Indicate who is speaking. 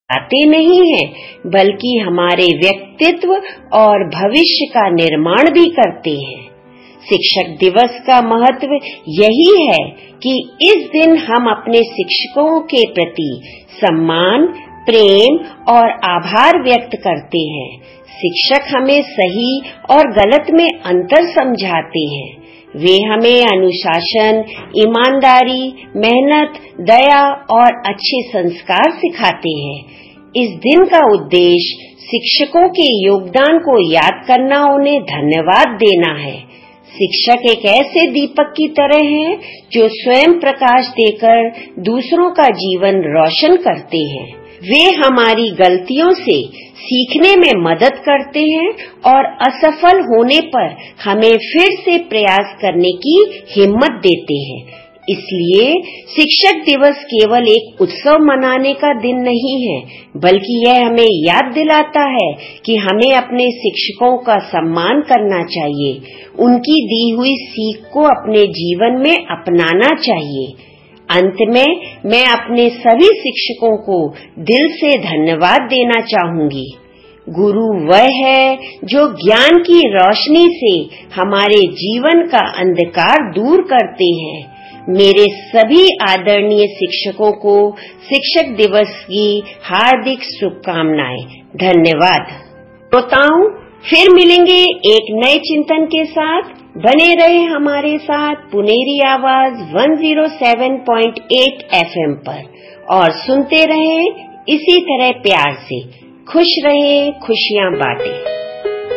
Speaker 1: आते नहीं हैं, बल्कि हमारे व्यक्तित्व और भविष्य का निर्माण भी करते हैं। शिक्षक दिवस का महत्व यही है कि इस दिन हम अपने शिक्षकों के प्रति सम्मान, प्रेम और आभार व्यक्त करते हैं। शिक्षक हमें सही और गलत में अंतर समझाते हैं। वे हमें अनुशासन, ईमानदारी, मेहनत, दया और अच्छे संस्कार सिखाते हैं। इस दिन का उद्देश्य शिक्षकों के योगदान को याद करना, उन्हें धन्यवाद देना है। शिक्षक एक ऐसे दीपक की तरह हैं जो स्वयं प्रकाश देकर दूसरों का जीवन रोशन करते हैं। वे हमारी गलतियों से सीखने में मदद करते हैं और असफल होने पर हमें फिर से प्रयास करने की हिम्मत देते हैं। इसलिए शिक्षक दिवस केवल एक उत्सव मनाने का दिन नहीं है, बल्कि यह हमें याद दिलाता है कि हमें अपने शिक्षकों का सम्मान करना चाहिए, उनकी दी हुई सीख को अपने जीवन में अपनाना चाहिए। अंत में मैं अपने सभी शिक्षकों को दिल से धन्यवाद देना चाहूंगी। गुरु वह है जो ज्ञान की रोशनी से हमारे जीवन का अंधकार दूर करते हैं। मेरे सभी आदरणीय शिक्षकों को शिक्षक दिवस की हार्दिक शुभकामनाएं। धन्यवाद। श्रोताओं, फिर मिलेंगे एक नए चिंतन के साथ। बने रहे हमारे साथ पुनेरी आवाज 107.8 FM पर और सुनते रहें इसी तरह प्यार से। खुश रहें, खुशियां बांटें।